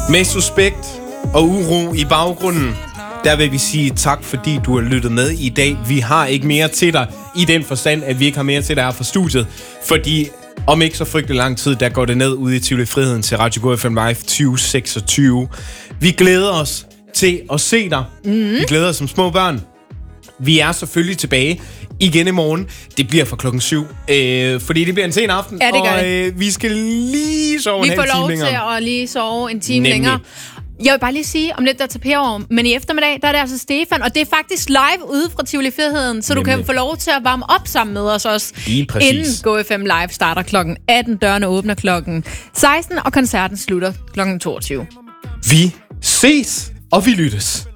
Med suspekt og uro i baggrunden, der vil vi sige tak, fordi du har lyttet med i dag. Vi har ikke mere til dig, i den forstand, at vi ikke har mere til dig her fra studiet. Fordi om ikke så frygtelig lang tid, der går det ned ude i Tivoli Friheden til Radio Go FM Live 2026. Vi glæder os til at se dig. Vi glæder os som små børn. Vi er selvfølgelig tilbage igen i morgen. Det bliver fra 7:00, fordi det bliver en sen aften. Ja, det gør det. Og vi skal lige sove en halv time længere. Vi får lov til at lige sove en time længere. Jeg vil bare lige sige, om lidt der tager over, men i eftermiddag, der er det altså Stefan, og det er faktisk live ude fra Tivoli Friheden, så du kan få lov til at varme op sammen med os også. Inden GoFM Live starter klokken 18, dørene åbner klokken 16, og koncerten slutter klokken 22. Vi ses, og vi lyttes.